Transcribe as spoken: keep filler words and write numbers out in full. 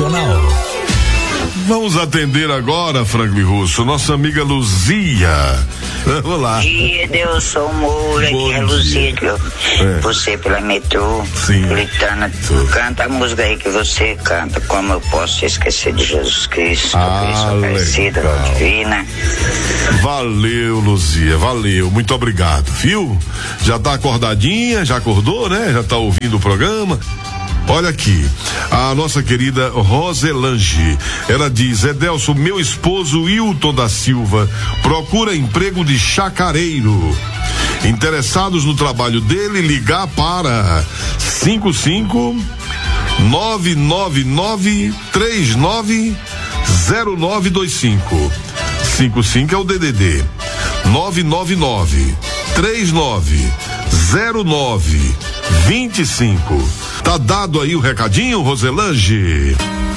Nacional. Vamos atender agora, Franklin Russo, nossa amiga Luzia. Vamos lá. Bom dia, Delson Moura, aqui é Luzia. É. Você pela metrô, sim, gritando. Sim. Canta a música aí que você canta, Como Eu Posso Esquecer de Jesus Cristo, ah, Cristo Aparecida, Divina. Valeu, Luzia, valeu, muito obrigado, viu? Já tá acordadinha, já acordou, né? Já tá ouvindo o programa? Olha aqui, a nossa querida Roselange, ela diz: Edelson, meu esposo Hilton da Silva procura emprego de chacareiro. Interessados no trabalho dele, ligar para cinco cinco nove nove nove três nove zero nove dois cinco. cinco cinco é o D D D. nove nove nove três nove zero nove dois cinco. Tá dado aí o recadinho, Roselange?